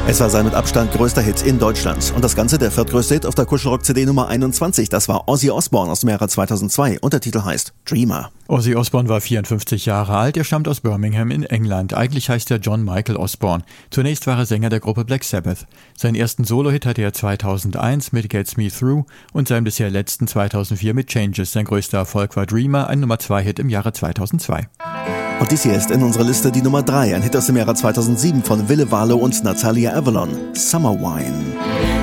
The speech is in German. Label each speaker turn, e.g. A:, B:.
A: Es war sein mit Abstand größter Hit in Deutschland. Und das Ganze der viertgrößte Hit auf der Kuschelrock-CD Nummer 21. Das war Ozzy Osbourne aus dem Jahre 2002 und der Titel heißt Dreamer.
B: Ozzy Osbourne war 54 Jahre alt, er stammt aus Birmingham in England. Eigentlich heißt er John Michael Osbourne. Zunächst war er Sänger der Gruppe Black Sabbath. Seinen ersten Solo-Hit hatte er 2001 mit Gets Me Through und seinen bisher letzten 2004 mit Changes. Sein größter Erfolg war Dreamer, ein Nummer-2-Hit im Jahre 2002.
A: Und dies hier ist in unserer Liste die Nummer 3, ein Hit aus dem Jahre 2007 von Ville Valo und Natalia Avalon, Summer Wine.